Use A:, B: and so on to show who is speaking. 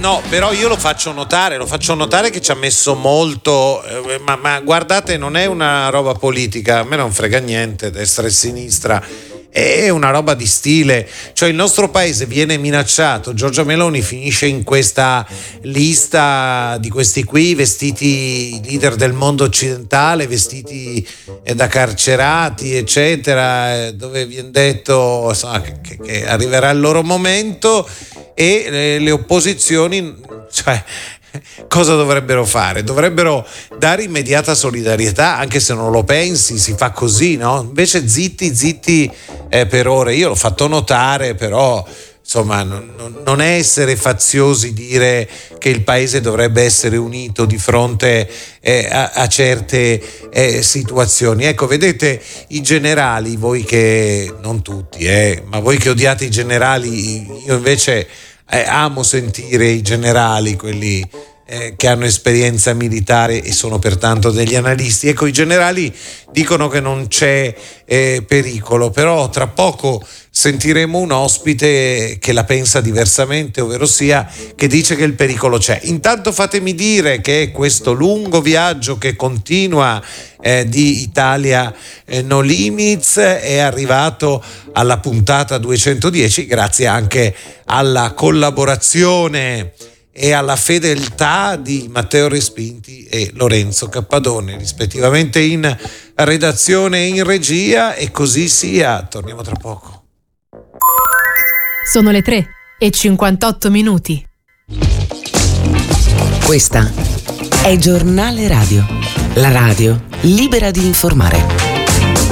A: No, però io lo faccio notare che ci ha messo molto, ma guardate, non è una roba politica, a me non frega niente destra e sinistra, è una roba di stile, cioè il nostro paese viene minacciato, Giorgia Meloni finisce in questa lista di questi qui vestiti leader del mondo occidentale, vestiti da carcerati eccetera, dove viene detto insomma, che arriverà il loro momento e le opposizioni, cioè, cosa dovrebbero fare? Dovrebbero dare immediata solidarietà, anche se non lo pensi, si fa così, no? Invece zitti per ore. Io l'ho fatto notare, però insomma non è essere faziosi dire che il paese dovrebbe essere unito di fronte a certe situazioni. Ecco, vedete, i generali, voi che non tutti, ma voi che odiate i generali, io invece amo sentire i generali, quelli che hanno esperienza militare e sono pertanto degli analisti. Ecco, i generali dicono che non c'è pericolo, però tra poco sentiremo un ospite che la pensa diversamente, ovvero sia che dice che il pericolo c'è. Intanto fatemi dire che questo lungo viaggio che continua di Italia No Limits è arrivato alla puntata 210 grazie anche alla collaborazione e alla fedeltà di Matteo Respinti e Lorenzo Cappadone, rispettivamente in redazione e in regia, e così sia. Torniamo tra poco.
B: Sono le 3:58.
C: Questa è Giornale Radio, la radio libera di informare.